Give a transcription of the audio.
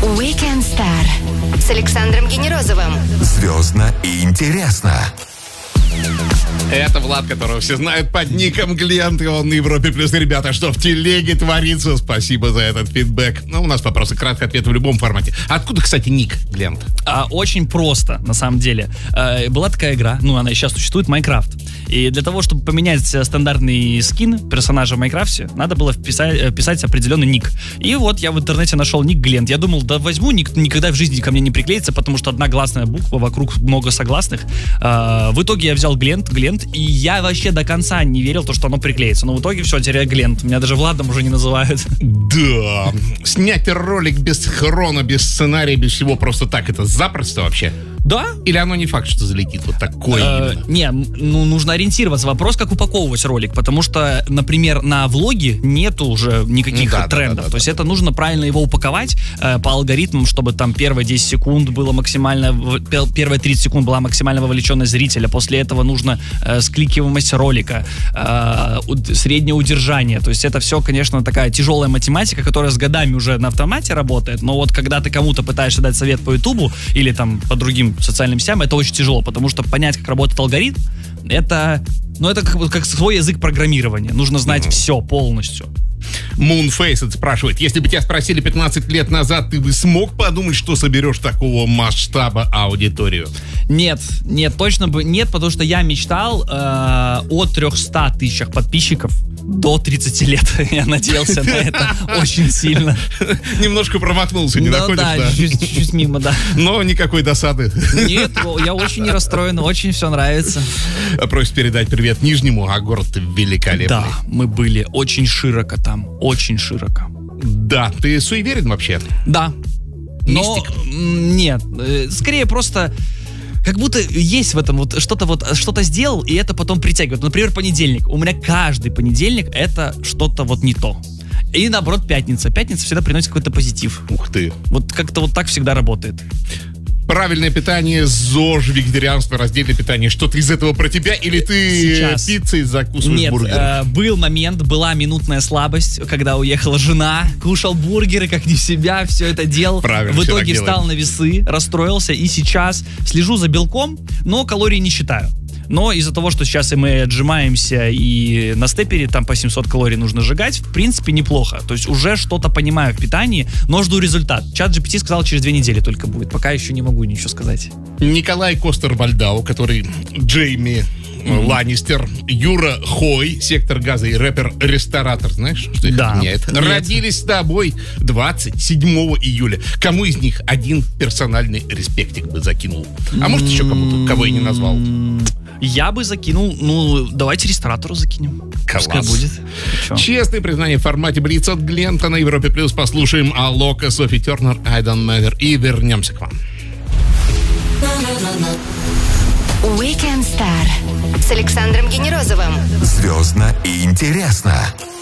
Weekend Star с Александром Генерозовым. Звездно и интересно. Это Влад, которого все знают под ником Глент, и он на Европе Плюс. Ребята, что в телеге творится? Спасибо за этот фидбэк. Ну, у нас вопросы, краткий ответ в любом формате. Откуда, кстати, ник Глент? Очень просто, на самом деле. Была такая игра, она и сейчас существует, Майнкрафт. И для того, чтобы поменять стандартный скин персонажа в Майнкрафте, надо было вписать определенный ник. И вот я в интернете нашел ник Глент. Я думал, да возьму, ник никогда в жизни ко мне не приклеится, потому что одна гласная буква, вокруг много согласных. В итоге я взял Глент, и я вообще до конца не верил, что оно приклеится. Но в итоге все, теряю Глент. Меня даже Владом уже не называют. Да. Снять ролик без хрона, без сценария, без всего просто так, это запросто вообще? Да. Или оно не факт, что залетит вот такое именно? Нужно ориентироваться. Вопрос, как упаковывать ролик, потому что, например, на влоге нету уже никаких трендов. То есть это нужно правильно его упаковать по алгоритмам, чтобы там первые 10 секунд было максимально, первые 30 секунд была максимально вовлеченность зрителя. После этого нужно скликиваемость ролика, среднее удержание. То есть это все, конечно, такая тяжелая математика, которая с годами уже на автомате работает. Но вот когда ты кому-то пытаешься дать совет по Ютубу или там по другим социальным сетям, это очень тяжело, потому что понять, как работает алгоритм, это как свой язык программирования. Нужно знать все полностью. Moonface спрашивает: если бы тебя спросили 15 лет назад, ты бы смог подумать, что соберешь такого масштаба аудиторию? Нет, точно бы нет, потому что я мечтал о 300 тысячах подписчиков до 30 лет. Я надеялся на это очень сильно. Немножко промахнулся, не находишь? Да, чуть мимо, да. Но никакой досады. Нет, я очень не расстроен, очень все нравится. Просит передать привет Нижнему, а город великолепный. Да, мы были очень широко там, очень широко. Да, ты суеверен вообще? Да. Мистик? Нет, скорее просто... Как будто есть в этом что-то сделал, и это потом притягивает. Например, понедельник. У меня каждый понедельник это что-то не то. И наоборот, пятница. Пятница всегда приносит какой-то позитив. Ух ты. Вот как-то так всегда работает. Правильное питание, ЗОЖ, вегетарианство, раздельное питание. Что-то из этого про тебя? Или ты сейчас пиццей закусываешь бургеры? Был момент, была минутная слабость, когда уехала жена, кушал бургеры, как не в себя, все это делал. Правильно, в итоге встал на весы, расстроился, и сейчас слежу за белком, но калорий не считаю. Но из-за того, что сейчас и мы отжимаемся, и на степере там по 700 калорий нужно сжигать, в принципе, неплохо. То есть уже что-то понимаю в питании, но жду результат. ChatGPT сказал, через 2 недели только будет. Пока еще не могу ничего сказать. Николай Костер-Вальдау, который Джейми Ланнистер, Юра Хой, Сектор Газа и рэпер-ресторатор. Знаешь, что их объединяет? Родились с тобой 27 июля. Кому из них один персональный респектик бы закинул? А может, еще кого я не назвал? Я бы закинул, давайте ресторатору закинем. Класс. Пускай будет. Честное признание в формате Блиц от Глента на Европе Плюс. Послушаем Алока, Софи Тернер, I Don't Matter и вернемся к вам. Weekend Star с Александром Генерозовым. Звездно и интересно.